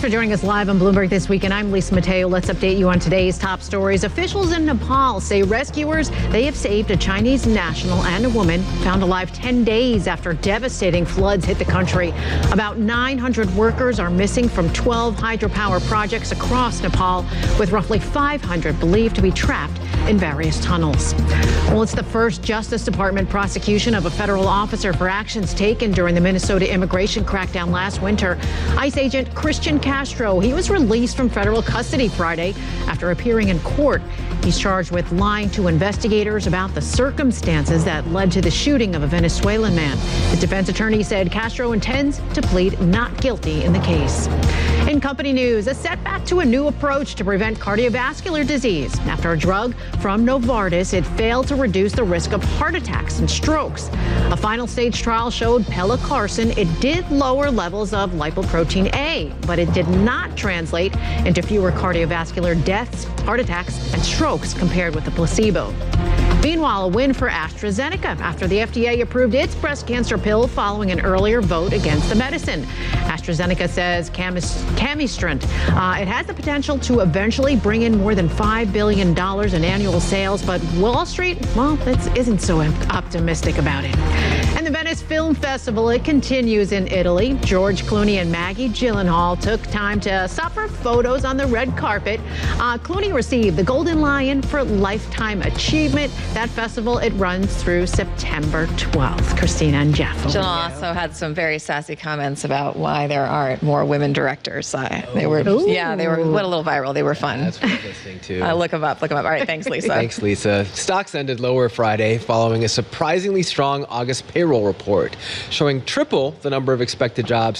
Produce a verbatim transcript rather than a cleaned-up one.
for joining us live on Bloomberg This Week, and I'm Lisa Mateo. Let's update you on today's top stories. Officials in Nepal say rescuers, they have saved a Chinese national and a woman found alive ten days after devastating floods hit the country. About nine hundred workers are missing from twelve hydropower projects across Nepal, with roughly five hundred believed to be trapped in various tunnels. Well, it's the first Justice Department prosecution of a federal officer for actions taken during the Minnesota immigration crackdown last winter. ICE agent Christian Castro, he was released from federal custody Friday after appearing in court. He's charged with lying to investigators about the circumstances that led to the shooting of a Venezuelan man. His defense attorney said Castro intends to plead not guilty in the case. In company news, a setback to a new approach to prevent cardiovascular disease. After a drug from Novartis, it failed to reduce the risk of heart attacks and strokes. A final stage trial showed pelacarsen, it did lower levels of lipoprotein A, but it did not translate into fewer cardiovascular deaths, heart attacks, and strokes compared with the placebo. Meanwhile, a win for AstraZeneca after the F D A approved its breast cancer pill following an earlier vote against the medicine. AstraZeneca says Camis, Camistrant, uh, it has the potential to eventually bring in more than five billion dollars in annual sales, but Wall Street, well, it isn't so optimistic about it. And the Venice Film Festival, it continues in Italy. George Clooney and Maggie Gyllenhaal took time to stop for photos on the red carpet. Uh, Clooney received the Golden Lion for Lifetime Achievement. That festival, it runs through September twelfth. Christina and Jeff. Gyllenhaal also had some very sassy comments about why there aren't more women directors. Uh, they were, Ooh. yeah, they were went a little viral. They were fun. That's worth listening to. Uh, look them up. Look them up. All right, thanks, Lisa. Thanks, Lisa. Stocks ended lower Friday following a surprisingly strong August payroll report, showing triple the number of expected jobs